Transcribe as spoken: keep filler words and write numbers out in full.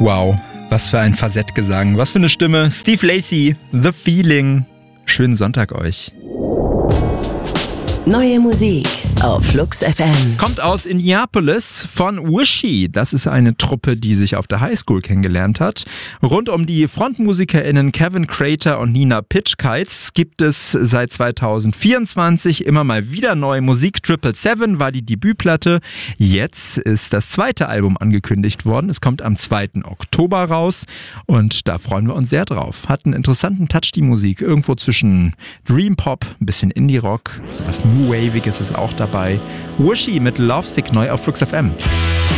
Wow, was für ein Facettgesang, was für eine Stimme. Steve Lacy, The Feeling. Schönen Sonntag euch. Neue Musik auf Flux F M. Kommt aus Indianapolis von Wishy. Das ist eine Truppe, die sich auf der Highschool kennengelernt hat. Rund um die FrontmusikerInnen Kevin Crater und Nina Pitchkites gibt es seit zweitausendvierundzwanzig immer mal wieder neue Musik. Triple Seven war die Debütplatte. Jetzt ist das zweite Album angekündigt worden. Es kommt am zweiten Oktober raus und da freuen wir uns sehr drauf. Hat einen interessanten Touch, die Musik. Irgendwo zwischen Dream Pop, ein bisschen Indie-Rock, sowas New Waviges ist auch dabei. Wishy mit Lovesick neu auf Flux F M.